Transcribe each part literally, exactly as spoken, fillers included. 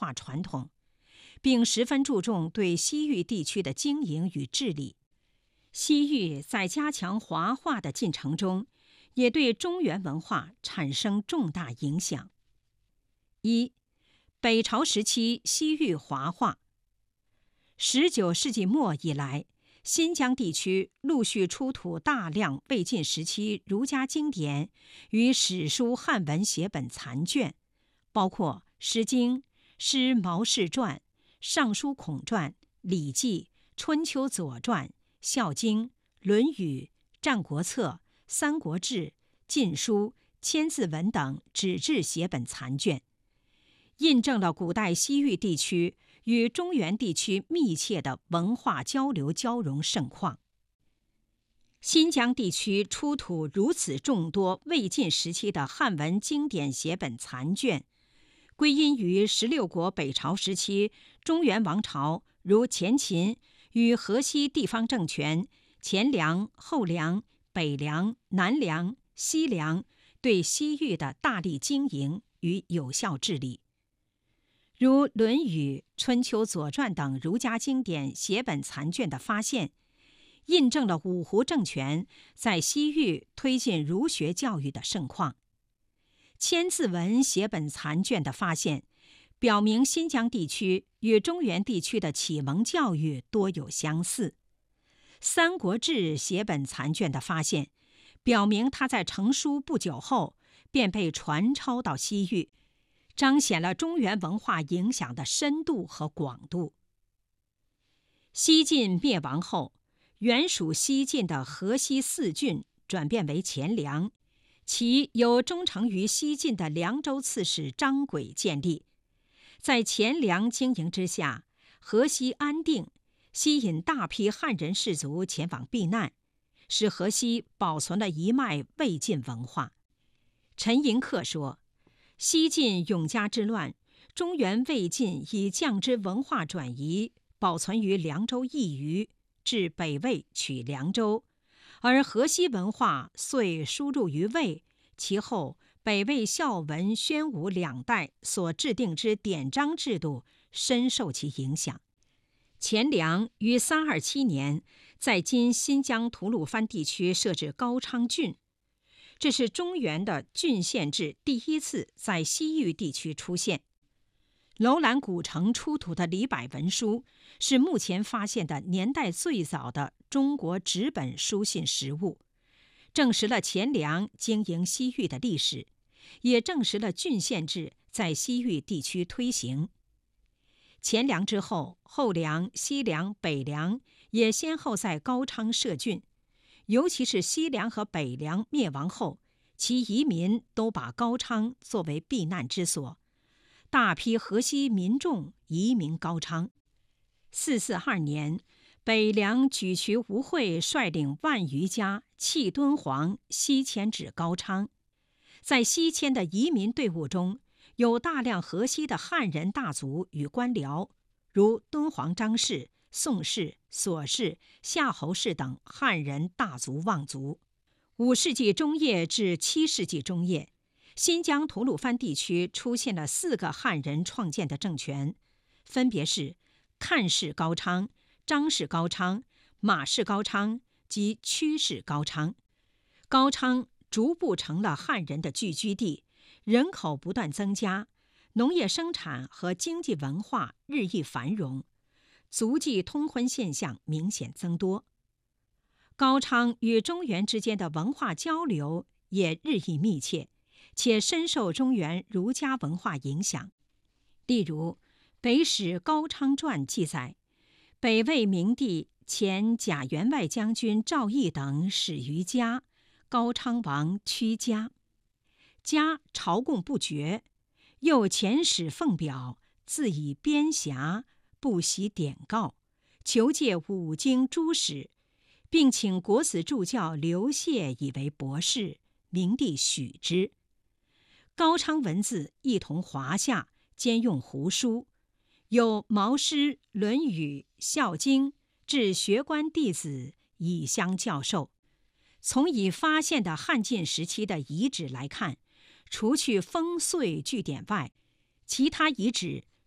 化传统，并十分注重对西域地区的经营与治理。西域在加强华化的进程中，也对中原文化产生重大影响。一、北朝时期西域华化。十九世纪末以来，新疆地区陆续出土大量魏晋时期儒家经典与史书汉文写本残卷，包括《诗经》《诗毛氏传》《尚书孔传》《礼记》《春秋左传》《孝经》《论语》《战国策》《三国志》《晋书》《千字文》等纸质写本残卷，印证了古代西域地区与中原地区密切的文化交流交融盛况。新疆地区出土如此众多魏晋时期的汉文经典写本残卷，归因于十六国北朝时期中原王朝如前秦与河西地方政权前凉、后凉、北凉、南凉、西凉对西域的大力经营与有效治理。如《论语》《春秋左传》等儒家经典写本残卷的发现，印证了五胡政权在西域推进儒学教育的盛况。千字文写本残卷的发现，表明新疆地区与中原地区的启蒙教育多有相似。三国志写本残卷的发现，表明它在成书不久后便被传抄到西域，彰显了中原文化影响的深度和广度。西晋灭亡后，原属西晋的河西四郡转变为前凉，其由忠诚于西晋的凉州刺史张轨建立。在前凉经营之下，河西安定，吸引大批汉人士族前往避难，使河西保存了一脉魏晋文化。陈寅恪说，西晋永嘉之乱，中原魏晋以降之文化转移保存于凉州一隅，至北魏取凉州，而河西文化遂输入于魏，其后北魏孝文、宣武两代所制定之典章制度深受其影响。前凉于三二七年在今新疆吐鲁番地区设置高昌郡，这是中原的郡县制第一次在西域地区出现。楼兰古城出土的李柏文书是目前发现的年代最早的中国纸本书信实物，证实了前凉经营西域的历史，也证实了郡县制在西域地区推行。前凉之后，后凉、西凉、北凉也先后在高昌设郡，尤其是西凉和北凉灭亡后，其移民都把高昌作为避难之所，大批河西民众移民高昌。四四二年，北凉举渠吴会率领万余家弃敦煌，西迁至高昌。在西迁的移民队伍中，有大量河西的汉人大族与官僚，如敦煌张氏、宋氏、索氏、夏侯氏等汉人大族望族。五世纪中叶至七世纪中叶，新疆吐鲁番地区出现了四个汉人创建的政权，分别是看氏高昌、张氏高昌、马氏高昌及屈氏高昌。高昌逐步成了汉人的聚居地，人口不断增加，农业生产和经济文化日益繁荣，族际通婚现象明显增多。高昌与中原之间的文化交流也日益密切，且深受中原儒家文化影响。例如，《北史高昌传》记载，北魏明帝前贾员外将军赵翼等始于家，高昌王屈家。家朝贡不绝，又遣使奉表，自以边辖，不惜典告，求借五经诸史，并请国子助教刘燮以为博士，明帝许之。高昌文字一同华夏，兼用胡书，有毛诗、论语、孝经，至学官弟子以相教授。从已发现的汉晋时期的遗址来看，除去封岁据点外，其他遗址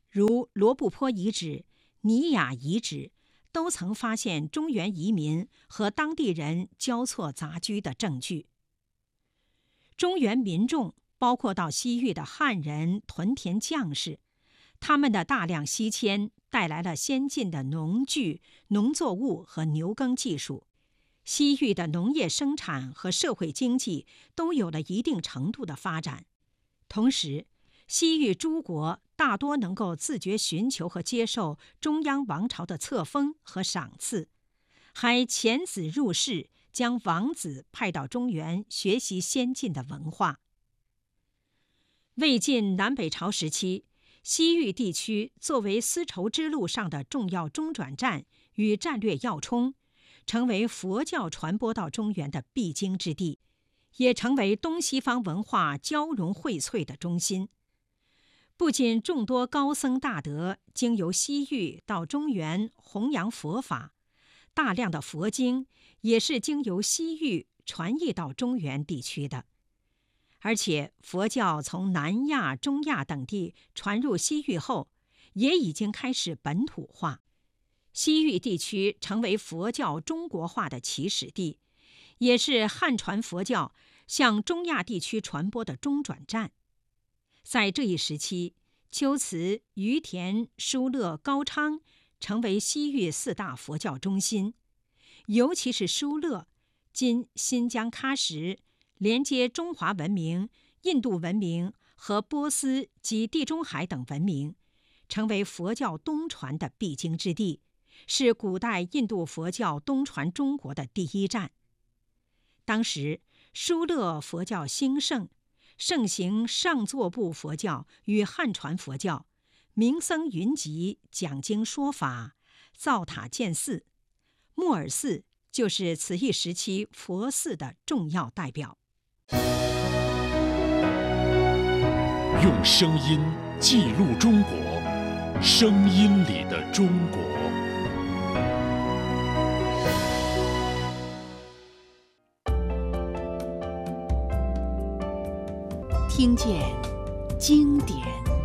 如罗布泊遗址、尼雅遗址，都曾发现中原移民和当地人交错杂居的证据。中原民众包括到西域的汉人、屯田将士，他们的大量西迁带来了先进的农具、农作物和牛耕技术，西域的农业生产和社会经济都有了一定程度的发展。同时，西域诸国大多能够自觉寻求和接受中央王朝的册封和赏赐，还遣子入仕，将王子派到中原学习先进的文化。魏晋南北朝时期，西域地区作为丝绸之路上的重要中转站与战略要冲，成为佛教传播到中原的必经之地，也成为东西方文化交融荟萃的中心。不仅众多高僧大德经由西域到中原弘扬佛法，大量的佛经也是经由西域传译到中原地区的。而且佛教从南亚、中亚等地传入西域后，也已经开始本土化。西域地区成为佛教中国化的起始地，也是汉传佛教向中亚地区传播的中转站。在这一时期，龟兹、于田、疏勒、高昌成为西域四大佛教中心，尤其是疏勒，今新疆喀什，连接中华文明、印度文明和波斯及地中海等文明，成为佛教东传的必经之地，是古代印度佛教东传中国的第一站。当时疏勒佛教兴盛，盛行上座部佛教与汉传佛教，名僧云集，讲经说法，造塔建寺。木尔寺就是此一时期佛寺的重要代表。 用声音记录中国，声音里的中国。 听见经典。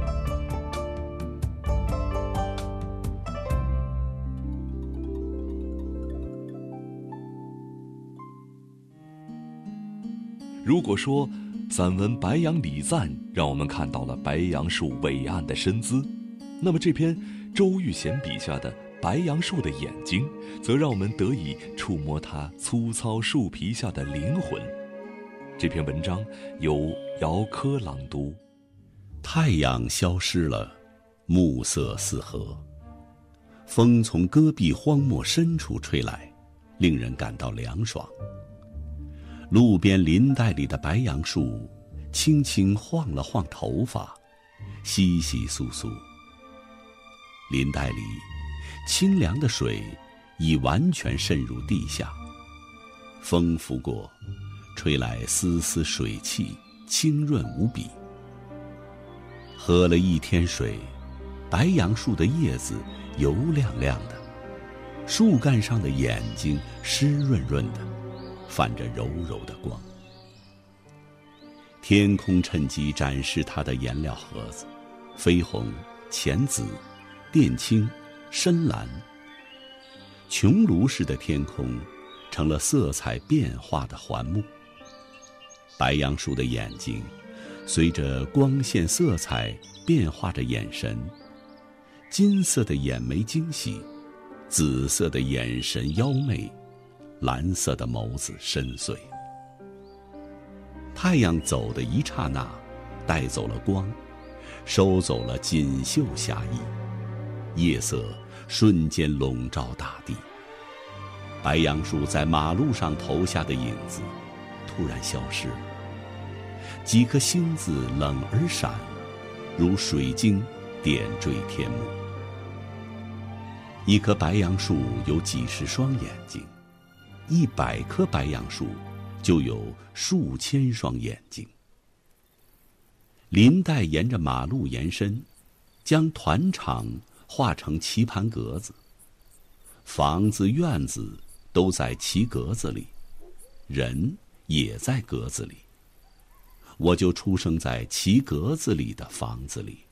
如果说散文《白杨礼赞》让我们看到了白杨树伟岸的身姿，那么这篇周玉贤笔下的白杨树的眼睛，则让我们得以触摸它粗糙树皮下的灵魂。这篇文章由姚科朗读。 太阳消失了，暮色四合，风从戈壁荒漠深处吹来，令人感到凉爽。路边林带里的白杨树轻轻晃了晃头发，稀稀疏疏。林带里清凉的水已完全渗入地下，风拂过，吹来丝丝水汽，清润无比。喝了一天水，白杨树的叶子油亮亮的，树干上的眼睛湿润润的，泛着柔柔的光。天空趁机展示它的颜料盒子，绯红、浅紫、靛青、深蓝。穹庐式的天空成了色彩变化的环幕。白杨树的眼睛随着光线色彩变化着眼神，金色的眼眉惊喜，紫色的眼神妖媚，蓝色的眸子深邃。太阳走的一刹那，带走了光，收走了锦绣霞衣，夜色瞬间笼罩大地。白杨树在马路上投下的影子突然消失了，几颗星子冷而闪，如水晶点缀天幕。一棵白杨树有几十双眼睛，一百棵白杨树就有数千双眼睛。林带沿着马路延伸，将团场画成棋盘格子，房子院子都在棋格子里，人也在格子里。我就出生在棋格子里的房子里。